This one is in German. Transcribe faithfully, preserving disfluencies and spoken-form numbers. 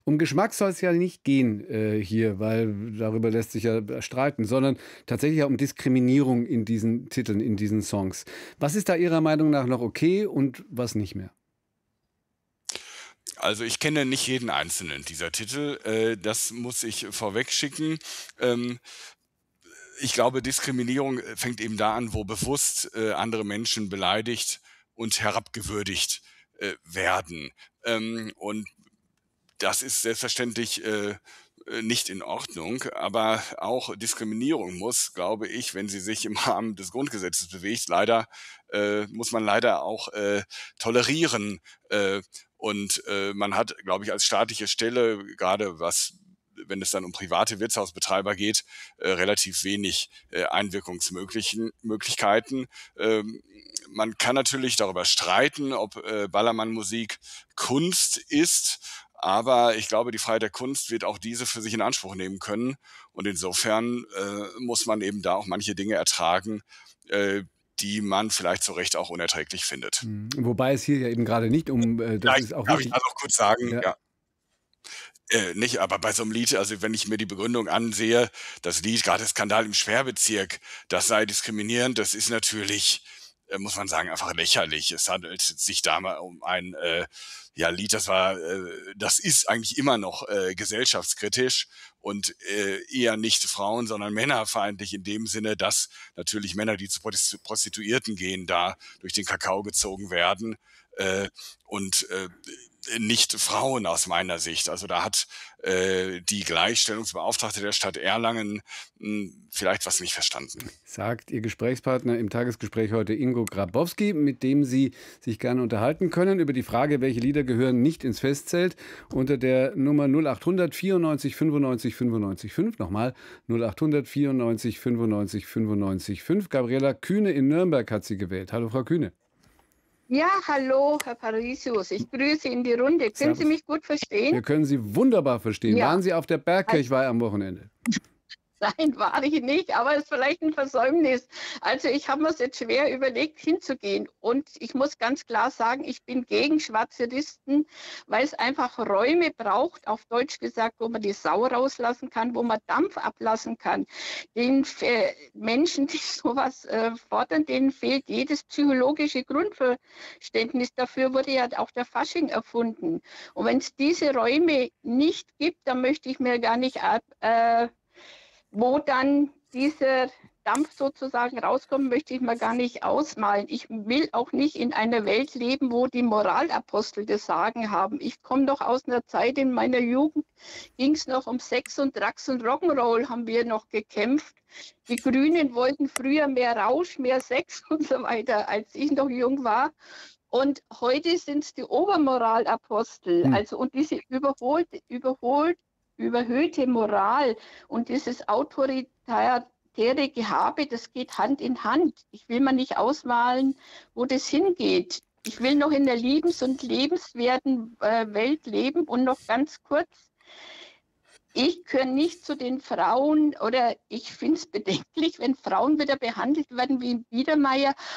Um Geschmack soll es ja nicht gehen, äh, hier, weil darüber lässt sich ja streiten, sondern tatsächlich ja um Diskriminierung in diesen Titeln, in diesen Songs. Was ist da Ihrer Meinung nach noch okay und was nicht mehr? Also, ich kenne nicht jeden einzelnen dieser Titel, äh, das muss ich vorweg schicken. Ähm, ich glaube, Diskriminierung, äh, fängt eben da an, wo bewusst, äh, andere Menschen beleidigt und herabgewürdigt, äh, werden. Ähm, und das ist selbstverständlich, äh, äh, nicht in Ordnung, aber auch Diskriminierung muss, glaube ich, wenn sie sich im Rahmen des Grundgesetzes bewegt, leider äh, muss man leider auch, äh, tolerieren. Äh, und, äh, man hat, glaube ich, als staatliche Stelle, gerade was wenn es dann um private Wirtshausbetreiber geht, äh, relativ wenig, äh, Einwirkungsmöglichen Möglichkeiten. Ähm, man kann natürlich darüber streiten, ob, äh, Ballermann-Musik Kunst ist, aber ich glaube, die Freiheit der Kunst wird auch diese für sich in Anspruch nehmen können. Und insofern, äh, muss man eben da auch manche Dinge ertragen, äh, die man vielleicht zu Recht auch unerträglich findet. Mhm. Wobei es hier ja eben gerade nicht um äh, das Vielleicht ist auch darf ich wichtig. da noch kurz sagen, Ja. ja. Äh, nicht, aber bei so 'm Lied, also, wenn ich mir die Begründung ansehe, das Lied, grade „Skandal im Sperrbezirk", das sei diskriminierend, das ist natürlich, äh, muss man sagen, einfach lächerlich. Es handelt sich da mal um ein, äh, ja, Lied, das war äh, das ist eigentlich immer noch, äh, gesellschaftskritisch und, äh, eher nicht frauen-, sondern männerfeindlich in dem Sinne, dass natürlich Männer, die zu Protis Prostituierten gehen, da durch den Kakao gezogen werden, äh, und, äh, nicht Frauen aus meiner Sicht. Also, da hat, äh, die Gleichstellungsbeauftragte der Stadt Erlangen, hm, vielleicht was nicht verstanden. Sagt Ihr Gesprächspartner im Tagesgespräch heute Ingo Grabowski, mit dem Sie sich gerne unterhalten können über die Frage, welche Lieder gehören nicht ins Festzelt, unter der Nummer null achthundert vierundneunzig fünfundneunzig fünfundneunzig fünf. Nochmal null achthundert vierundneunzig fünfundneunzig fünfundneunzig fünf. Gabriela Kühne in Nürnberg hat sie gewählt. Hallo, Frau Kühne. Ja, hallo, Herr Paradiesius. Ich grüße in die Runde. Können Sie Servus. mich gut verstehen? Wir können Sie wunderbar verstehen. Ja. Waren Sie auf der Al Bergkirchweih am Wochenende? Nein, war ich nicht, aber ist vielleicht ein Versäumnis. Also, ich habe mir's jetzt schwer überlegt, hinzugehen. Und ich muss ganz klar sagen, ich bin gegen schwarze Listen, weil's einfach Räume braucht, auf Deutsch gesagt, wo man die Sau rauslassen kann, wo man Dampf ablassen kann. Den fe Menschen, die so was, äh, fordern, denen fehlt jedes psychologische Grundverständnis. Dafür wurde ja auch der Fasching erfunden. Und wenn's diese Räume nicht gibt, dann möchte ich mir gar nicht ab äh, wo dann dieser Dampf sozusagen rauskommt, möchte ich mir gar nicht ausmalen. Ich will auch nicht in einer Welt leben, wo die Moralapostel das Sagen haben. Ich komme noch aus 'ner Zeit, in meiner Jugend ging's noch um Sex und Drugs und Rock'n'Roll haben wir noch gekämpft. Die Grünen wollten früher mehr Rausch, mehr Sex und so weiter, als ich noch jung war. Und heute sind's die Obermoralapostel. Hm. Also, und diese überholte überholt überhöhte Moral und dieses autoritäre Gehabe, das geht Hand in Hand. Ich will mir nicht ausmalen, wo das hingeht. Ich will noch in der liebens und lebenswerten, äh, Welt leben. Und noch ganz kurz ich gehöre nicht zu den Frauen oder ich finde es bedenklich, wenn Frauen wieder behandelt werden wie 'n Biedermeier.